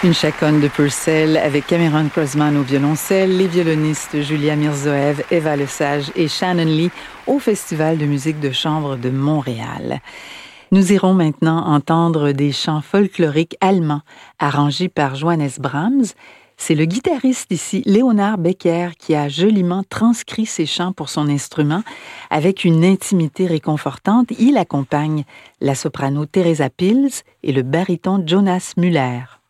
Une chaconne de Purcell avec Cameron Crossman au violoncelle, les violonistes Julia Mirzoev, Eva Lesage et Shannon Lee au Festival de musique de chambre de Montréal. Nous irons maintenant entendre des chants folkloriques allemands arrangés par Johannes Brahms. C'est le guitariste ici, Leonard Becker, qui a joliment transcrit ces chants pour son instrument avec une intimité réconfortante. Il accompagne la soprano Teresa Pils et le baryton Jonas Müller.